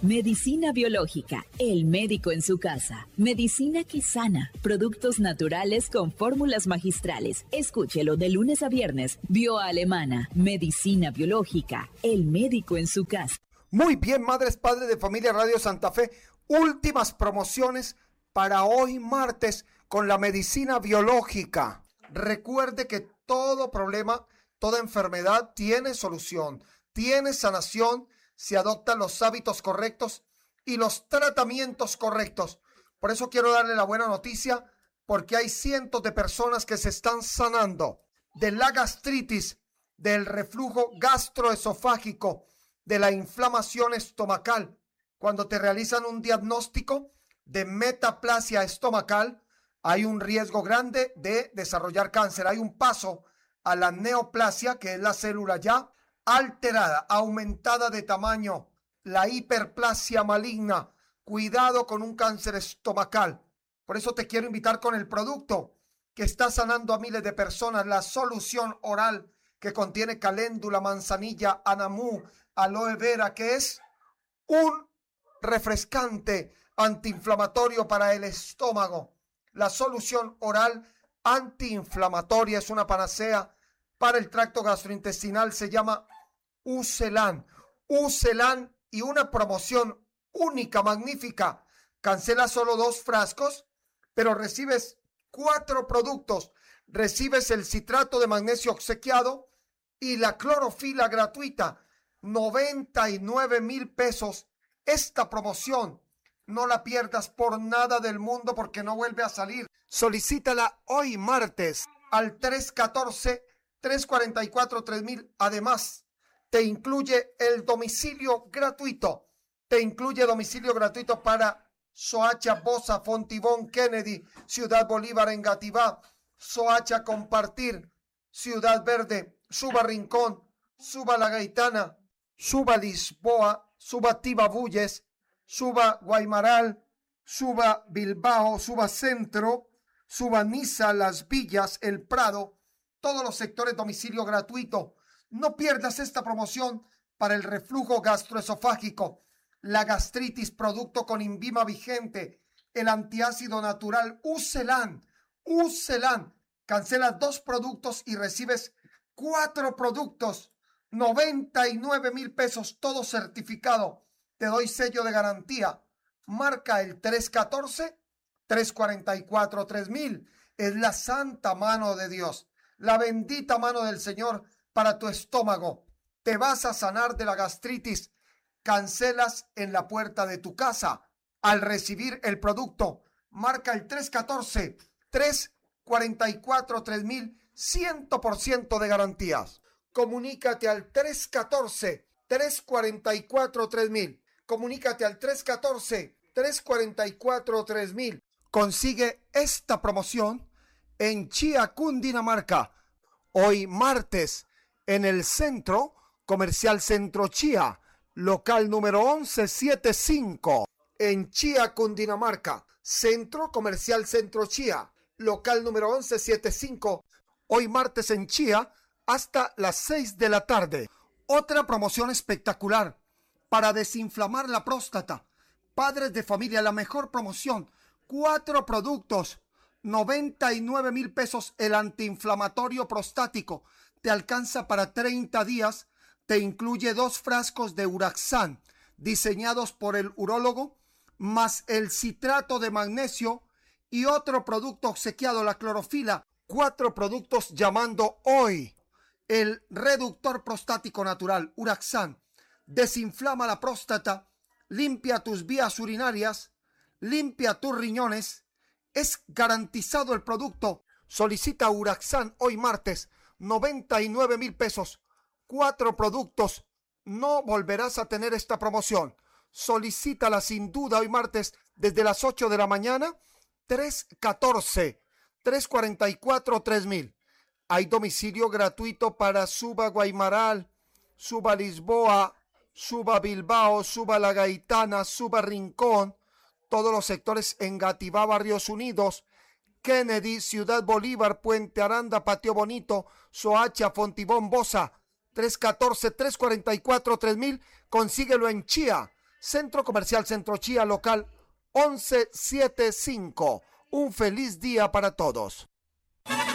Medicina biológica, el médico en su casa. Medicina que sana, productos naturales con fórmulas magistrales. Escúchelo de lunes a viernes. Bioalemana, medicina biológica, el médico en su casa. Muy bien, madres, padres de Familia Radio Santa Fe. Últimas promociones para hoy martes con la medicina biológica. Recuerde que todo problema, toda enfermedad tiene solución, tiene sanación si adoptan los hábitos correctos y los tratamientos correctos. Por eso quiero darle la buena noticia, porque hay cientos de personas que se están sanando de la gastritis, del reflujo gastroesofágico, de la inflamación estomacal. Cuando te realizan un diagnóstico de metaplasia estomacal, hay un riesgo grande de desarrollar cáncer. Hay un paso a la neoplasia, que es la célula ya alterada, aumentada de tamaño, la hiperplasia maligna. Cuidado con un cáncer estomacal. Por eso te quiero invitar con el producto que está sanando a miles de personas, la solución oral que contiene caléndula, manzanilla, anamú, aloe vera, que es un refrescante antiinflamatorio para el estómago. La solución oral antiinflamatoria es una panacea para el tracto gastrointestinal, se llama Ucelan. Ucelan, y una promoción única, magnífica. Cancela solo 2 frascos, pero recibes 4 productos. Recibes el citrato de magnesio obsequiado y la clorofila gratuita. 99,000 pesos. Esta promoción no la pierdas por nada del mundo, porque no vuelve a salir. Solicítala hoy martes al 314-344-3000. Además, te incluye el domicilio gratuito. Te incluye domicilio gratuito para Soacha, Bosa, Fontibón, Kennedy, Ciudad Bolívar, Engativá, Soacha, Compartir, Ciudad Verde, Suba Rincón, Suba La Gaitana, Suba Lisboa, Suba Tibabuyes, Suba Guaymaral, Suba Bilbao, Suba Centro, Suba Niza, Las Villas, El Prado, todos los sectores domicilio gratuito. No pierdas esta promoción para el reflujo gastroesofágico, la gastritis, producto con Invima vigente, el antiácido natural Ucelan. Ucelan. Cancelas 2 productos y recibes 4 productos. 99,000 pesos, todo certificado. Te doy sello de garantía. Marca el 314-344-3000. Es la santa mano de Dios, la bendita mano del Señor para tu estómago. Te vas a sanar de la gastritis. Cancelas en la puerta de tu casa. Al recibir el producto, marca el 314-344-3000. 100% de garantías. Comunícate al 314-344-3000. Comunícate al 314-344-3000. Consigue esta promoción en Chía, Cundinamarca. Hoy martes en el Centro Comercial Centro Chía, local número 1175. En Chía, Cundinamarca. Centro Comercial Centro Chía, local número 1175. Hoy martes en Chía hasta las 6 de la tarde. Otra promoción espectacular para desinflamar la próstata. Padres de familia, la mejor promoción. 4 productos, 99,000 pesos. El antiinflamatorio prostático te alcanza para 30 días. Te incluye 2 frascos de Uraxan, diseñados por el urólogo, más el citrato de magnesio y otro producto obsequiado, la clorofila. 4 productos llamando hoy. El reductor prostático natural Uraxan desinflama la próstata, limpia tus vías urinarias, limpia tus riñones. Es garantizado el producto. Solicita Uraxan hoy martes. 99,000 pesos. 4 productos. No volverás a tener esta promoción. Solicítala sin duda hoy martes desde las 8 de la mañana. 314-344-3000. Hay domicilio gratuito para Suba Guaymaral, Suba Lisboa, Suba Bilbao, Suba La Gaitana, Suba Rincón, todos los sectores Engativá, Barrios Unidos, Kennedy, Ciudad Bolívar, Puente Aranda, Patio Bonito, Soacha, Fontibón, Bosa. 314-344-3000. Consíguelo en Chía. Centro Comercial Centro Chía, local 1175. Un feliz día para todos.